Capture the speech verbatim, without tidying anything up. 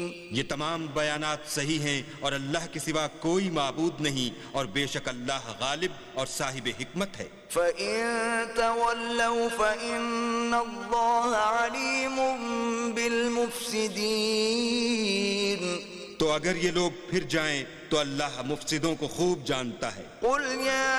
ये तमाम बयानात सही हैं और अल्लाह के सिवा कोई माबूद नहीं और बेशक अल्लाह गालिब और साहिब हिकमत है। फ़इन तवल्लौ फ़इन्नल्लाह अलीमुम बिलमुफ़्सिदीन। तो अगर ये लोग फिर जाएं तो अल्लाह मुफ्सिदों को खूब जानता है। कुल या